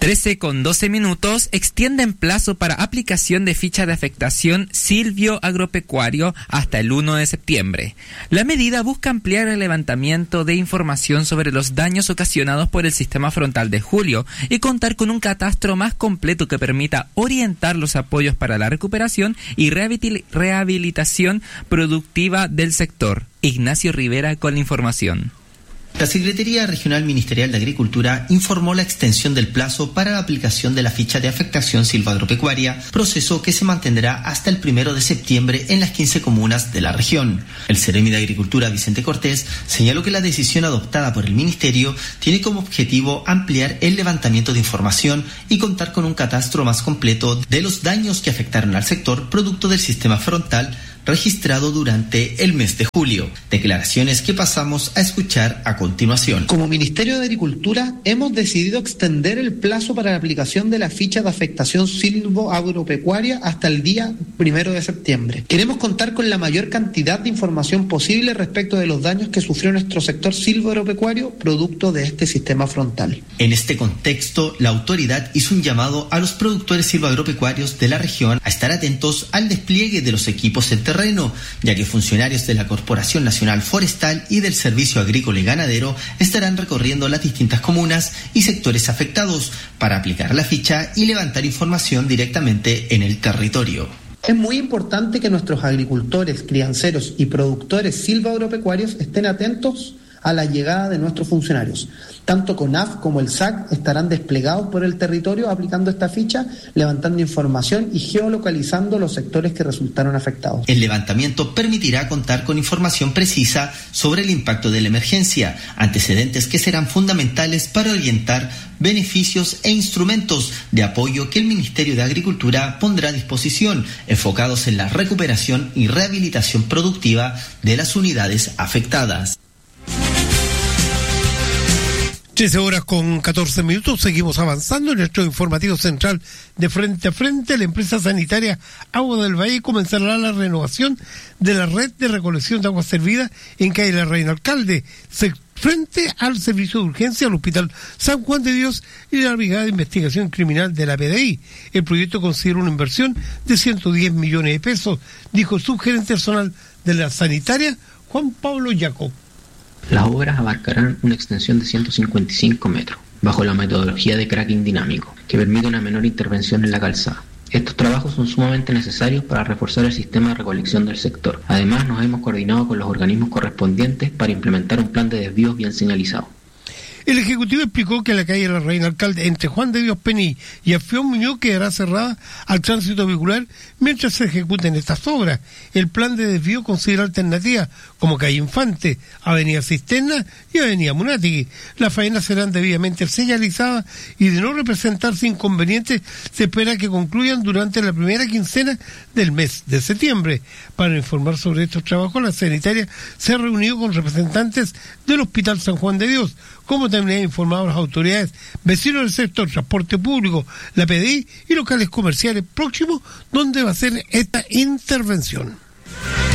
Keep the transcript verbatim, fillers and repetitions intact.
trece con doce minutos, extienden plazo para aplicación de ficha de afectación Silvio Agropecuario hasta el uno de septiembre. La medida busca ampliar el levantamiento de información sobre los daños ocasionados por el sistema frontal de Julio y contar con un catastro más completo que permita orientar los apoyos para la recuperación y rehabilitación productiva del sector. Ignacio Rivera con la información. La Secretaría Regional Ministerial de Agricultura informó la extensión del plazo para la aplicación de la ficha de afectación silvagropecuaria, proceso que se mantendrá hasta el primero de septiembre en las quince comunas de la región. El Seremi de Agricultura, Vicente Cortés, señaló que la decisión adoptada por el Ministerio tiene como objetivo ampliar el levantamiento de información y contar con un catastro más completo de los daños que afectaron al sector producto del sistema frontal registrado durante el mes de julio. Declaraciones que pasamos a escuchar a continuación. Como Ministerio de Agricultura hemos decidido extender el plazo para la aplicación de la ficha de afectación silvo-agropecuaria hasta el día primero de septiembre. Queremos contar con la mayor cantidad de información posible respecto de los daños que sufrió nuestro sector silvo-agropecuario producto de este sistema frontal. En este contexto, la autoridad hizo un llamado a los productores silvoagropecuarios de la región a estar atentos al despliegue de los equipos en terreno, ya que funcionarios de la Corporación Nacional Forestal y del Servicio Agrícola y Ganadero estarán recorriendo las distintas comunas y sectores afectados para aplicar la ficha y levantar información directamente en el territorio. Es muy importante que nuestros agricultores, crianceros y productores silvoagropecuarios estén atentos a la llegada de nuestros funcionarios. Tanto CONAF como el S A C estarán desplegados por el territorio aplicando esta ficha, levantando información y geolocalizando los sectores que resultaron afectados. El levantamiento permitirá contar con información precisa sobre el impacto de la emergencia, antecedentes que serán fundamentales para orientar beneficios e instrumentos de apoyo que el Ministerio de Agricultura pondrá a disposición, enfocados en la recuperación y rehabilitación productiva de las unidades afectadas. trece horas con catorce minutos, seguimos avanzando en nuestro informativo central de Frente a Frente. La empresa sanitaria Agua del Valle comenzará la renovación de la red de recolección de agua servida en calle La Reina Alcalde, frente al servicio de urgencia al Hospital San Juan de Dios y la Brigada de Investigación Criminal de la P D I. El proyecto considera una inversión de ciento diez millones de pesos, dijo el subgerente personal de la sanitaria, Juan Pablo Jacob. Las obras abarcarán una extensión de ciento cincuenta y cinco metros, bajo la metodología de cracking dinámico, que permite una menor intervención en la calzada. Estos trabajos son sumamente necesarios para reforzar el sistema de recolección del sector. Además, nos hemos coordinado con los organismos correspondientes para implementar un plan de desvíos bien señalizado. El Ejecutivo explicó que la calle La Reina Alcalde entre Juan de Dios Pení y Alfión Muñoz quedará cerrada al tránsito vehicular mientras se ejecuten estas obras. El plan de desvío considera alternativas como calle Infante, avenida Cisterna y avenida Munátegui. Las faenas serán debidamente señalizadas y de no representarse inconvenientes se espera que concluyan durante la primera quincena del mes de septiembre. Para informar sobre estos trabajos, la sanitaria se ha reunido con representantes del Hospital San Juan de Dios, como también han informado las autoridades, vecinos del sector transporte público, la P D I y locales comerciales próximos donde va a ser esta intervención.